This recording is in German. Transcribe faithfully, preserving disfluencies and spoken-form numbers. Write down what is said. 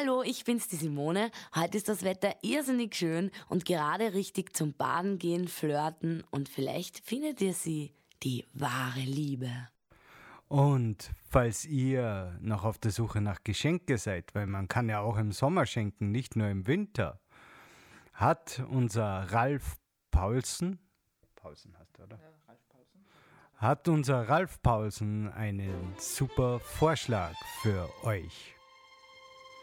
Hallo, ich bin's, die Simone. Heute ist das Wetter irrsinnig schön und gerade richtig zum Baden gehen, flirten und vielleicht findet ihr sie, die wahre Liebe. Und falls ihr noch auf der Suche nach Geschenke seid, weil man kann ja auch im Sommer schenken, nicht nur im Winter, hat unser Ralf Paulsen, Paulsen heißt er, oder? Ja, Ralf Paulsen. Hat unser Ralf Paulsen einen super Vorschlag für euch.